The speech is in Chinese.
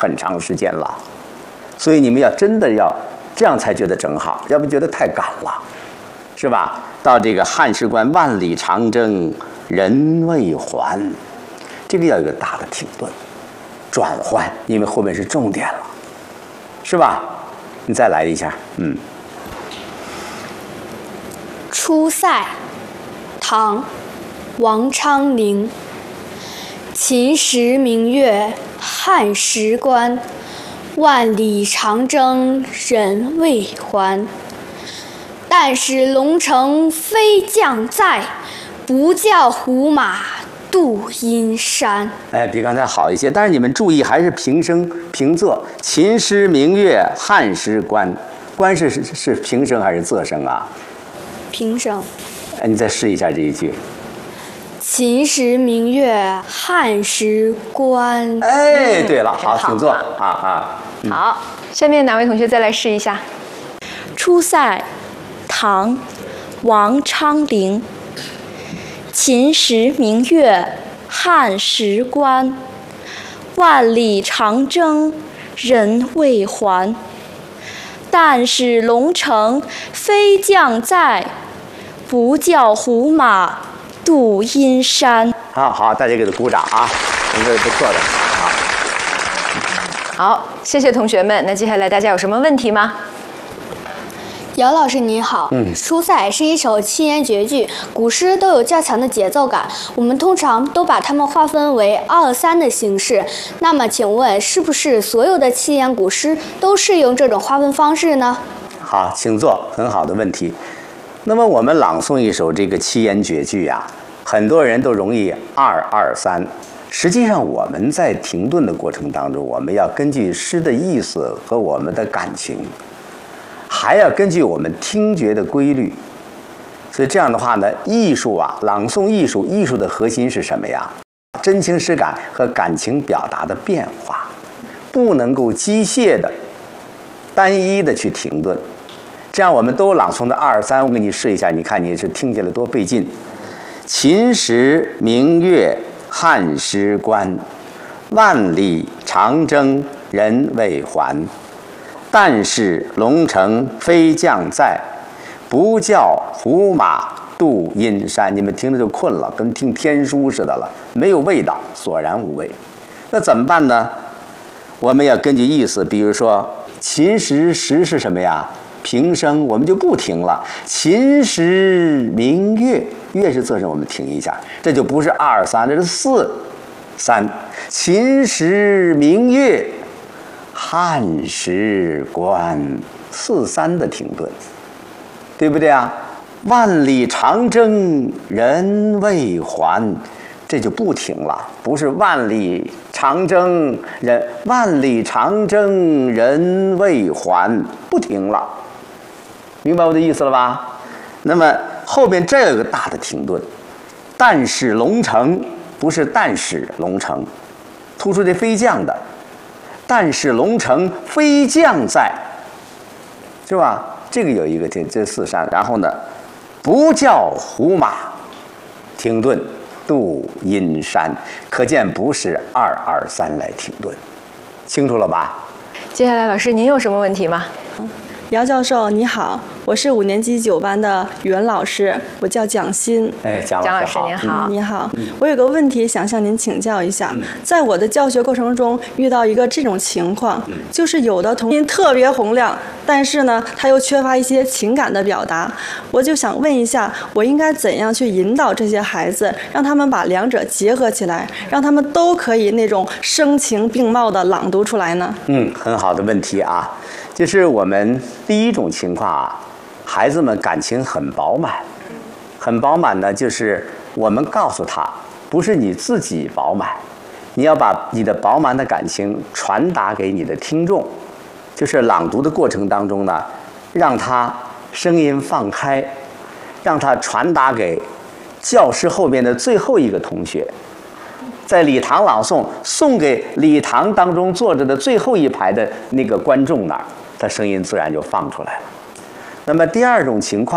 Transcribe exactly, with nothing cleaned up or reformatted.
很长时间了。所以你们要真的要这样才觉得正好，要不觉得太赶了，是吧？到这个汉时关，万里长征人未还，这个要有一个大的停顿、转换，因为后面是重点了，是吧？你再来一下，嗯。 出塞，唐，王昌龄。秦时明月汉时关，万里长征人未还。但使龙城飞将在，不教胡马度阴山。 哎，比刚才好一些，但是你们注意，还是平声平仄。秦时明月汉时关，关是是是平声还是仄声啊？ 平声。 哎，你再试一下这一句。 秦时明月汉时关。 哎，对了，好， 好请坐啊啊。 嗯、好，下面哪位同学再来试一下？ 出塞，唐，王昌龄。秦时明月汉时关，万里长征人未还。但使龙城飞将在，不教胡马度阴山。 好好，大家给他鼓掌啊，这是不错的。好， 好，谢谢同学们。那接下来大家有什么问题吗？ 姚老师您好， 嗯， 出塞是一首七言绝句，古诗都有较强的节奏感，我们通常都把它们划分为二三的形式。那么，请问是不是所有的七言古诗都适用这种划分方式呢？ 好，请坐，很好的问题。那么我们朗诵一首这个七言绝句啊，很多人都容易二二三。实际上我们在停顿的过程当中，我们要根据诗的意思和我们的感情，还要根据我们听觉的规律。所以这样的话呢，艺术啊，朗诵艺术，艺术的核心是什么呀？真情实感和感情表达的变化，不能够机械的、单一的去停顿。这样我们都朗诵的二三，我给你试一下，你看你是听起来多费劲。秦时明月汉时关，万里长征人未还。但使龙城飞将在，不教胡马度阴山。你们听着就困了，跟听天书似的了，没有味道，索然无味。那怎么办呢？我们要根据意思，比如说秦时时是什么呀？平声，我们就不停了。秦时明月，月是仄声，我们停一下，这就不是二三，这是四三。秦时明月汉时关，四三的停顿，对不对啊？万里长征人未还，这就不停了，不是万里长征人，万里长征人未还，不停了。明白我的意思了吧？那么后边这有个大的停顿，但使龙城，不是但使龙城，突出这飞将的，但使龙城飞将在，是吧？这个有一个这这四山，然后呢，不教胡马，停顿度阴山，可见不是二二三来停顿，清楚了吧？ 接下来老师您有什么问题吗？ 姚教授你好，我是五年级九班的语文老师，我叫蒋欣。 哎，蒋老师您好。 嗯、你好，我有个问题想向您请教一下。嗯、在我的教学过程中遇到一个这种情况，嗯、就是有的同音特别洪亮，但是呢，他又缺乏一些情感的表达。我就想问一下，我应该怎样去引导这些孩子，让他们把两者结合起来，让他们都可以那种声情并茂的朗读出来呢？ 嗯，很好的问题啊。就是我们第一种情况啊，孩子们感情很饱满，很饱满呢，就是我们告诉他，不是你自己饱满，你要把你的饱满的感情传达给你的听众。就是朗读的过程当中呢，让他声音放开，让他传达给教室后边的最后一个同学。在礼堂朗诵，送给礼堂当中坐着的最后一排的那个观众那儿，他声音自然就放出来了。那么第二种情况。